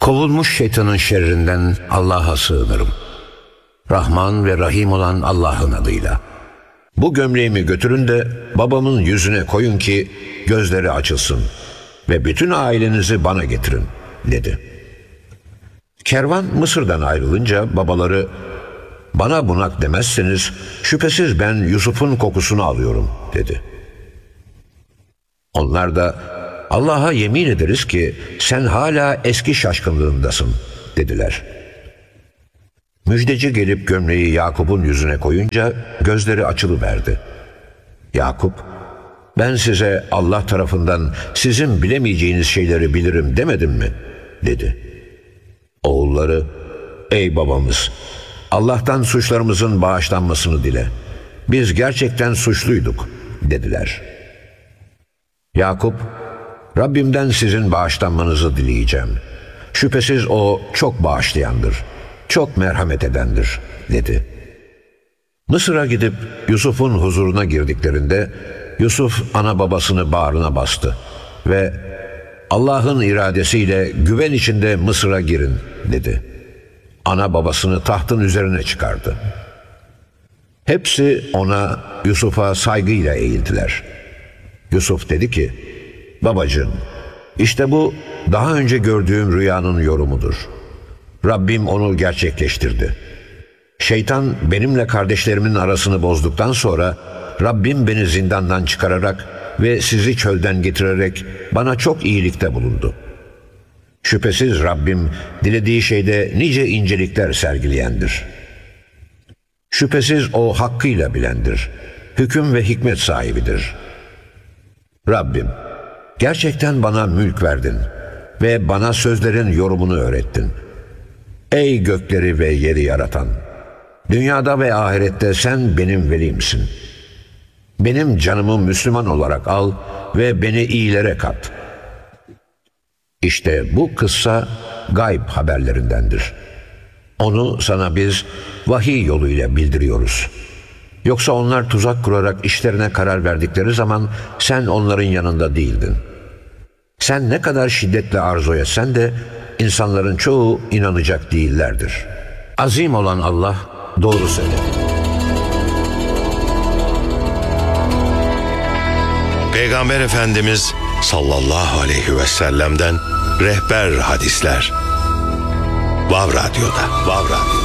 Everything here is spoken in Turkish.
Kovulmuş şeytanın şerrinden Allah'a sığınırım. Rahman ve Rahim olan Allah'ın adıyla. Bu gömleğimi götürün de babamın yüzüne koyun ki gözleri açılsın ve bütün ailenizi bana getirin, dedi. Kervan Mısır'dan ayrılınca babaları, bana bunak demezseniz şüphesiz ben Yusuf'un kokusunu alıyorum, dedi. Onlar da, Allah'a yemin ederiz ki sen hala eski şaşkınlığındasın, dediler. Müjdeci gelip gömleği Yakup'un yüzüne koyunca gözleri açılıverdi. Yakup, ben size Allah tarafından sizin bilemeyeceğiniz şeyleri bilirim demedim mi, dedi. Oğulları, ey babamız, Allah'tan suçlarımızın bağışlanmasını dile. Biz gerçekten suçluyduk, dediler. Yakup, Rabbimden sizin bağışlanmanızı dileyeceğim. Şüphesiz o çok bağışlayandır, çok merhamet edendir, dedi. Mısır'a gidip Yusuf'un huzuruna girdiklerinde Yusuf ana babasını bağrına bastı ve Allah'ın iradesiyle güven içinde Mısır'a girin, dedi. Ana babasını tahtın üzerine çıkardı. Hepsi ona, Yusuf'a saygıyla eğildiler. Yusuf dedi ki, babacığım, işte bu daha önce gördüğüm rüyanın yorumudur. Rabbim onu gerçekleştirdi. Şeytan benimle kardeşlerimin arasını bozduktan sonra Rabbim beni zindandan çıkararak ve sizi çölden getirerek bana çok iyilikte bulundu. Şüphesiz Rabbim dilediği şeyde nice incelikler sergileyendir. Şüphesiz o hakkıyla bilendir, hüküm ve hikmet sahibidir. Rabbim, gerçekten bana mülk verdin ve bana sözlerin yorumunu öğrettin. Ey gökleri ve yeri yaratan! Dünyada ve ahirette sen benim velimsin. Benim canımı Müslüman olarak al ve beni iyilere kat. İşte bu kıssa gayb haberlerindendir. Onu sana biz vahiy yoluyla bildiriyoruz. Yoksa onlar tuzak kurarak işlerine karar verdikleri zaman sen onların yanında değildin. Sen ne kadar şiddetle arzu etsen de insanların çoğu inanacak değillerdir. Azim olan Allah doğru söyledi. Peygamber Efendimiz sallallahu aleyhi ve sellem'den rehber hadisler. Vav Radyo'da.